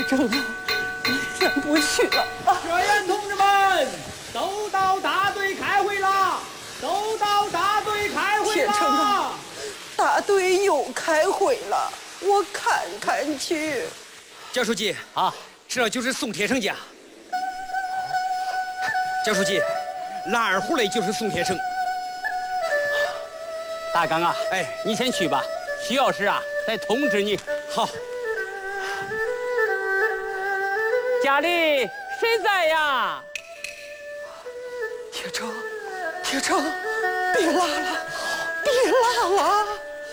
正啊，先不去了。 学员同志们，都到大队开会啦！都到大队开会铁成啦啊！大队又开会了，我看看去。 焦书记啊，这就是宋铁成家。焦书记，拉二胡的就是宋铁成。 大刚啊， 哎， 你先去吧，需要时啊再通知你。 好。 家里谁在呀？ 铁成，铁成，别拉了，别拉了。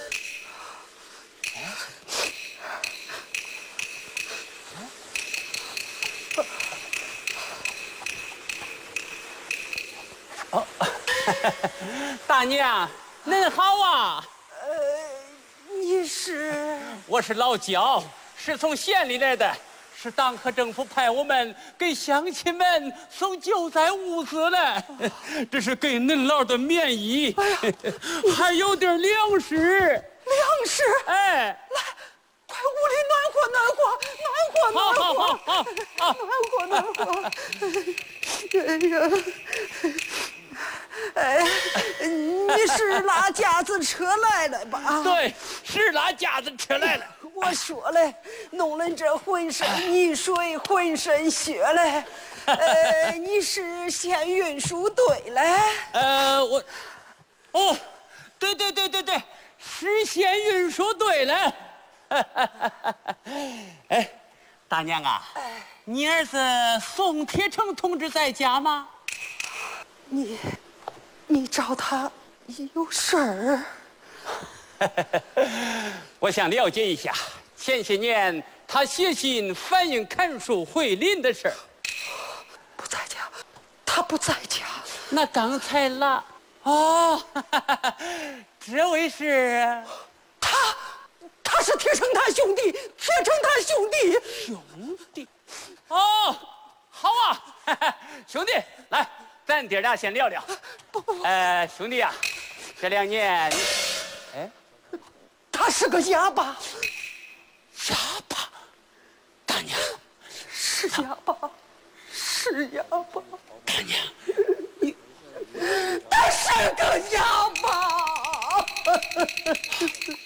大娘，恁好啊！ 你是？ 我是老焦，是从县里来的，是党和政府派我们给乡亲们送救灾物资来，这是给恁老的棉衣，还有点粮食。 粮食？ 哎， 来，快屋里暖和暖和，暖和暖和， 好， 暖和暖和。哎呀！哎，你是拉架子车来了吧？ 对，是拉架子车来了。 我说嘞，弄了这浑身泥水，浑身血嘞。你是县运输队嘞？ 对，是县运输队嘞。哎，大娘啊，你儿子宋铁成同志在家吗？ 你找他有事儿？ 我想了解一下，前些年他写信反映砍树回林的事儿。 不在家，他不在家。 那刚才拉哦，这位是他是铁成他兄弟，铁成他兄弟。 哦，好啊，兄弟，来，咱爹俩先聊聊。兄弟啊，这2年，哎， 他是个哑巴。 哑巴，大娘， 是哑巴，是哑巴。 大娘， 他是个哑巴。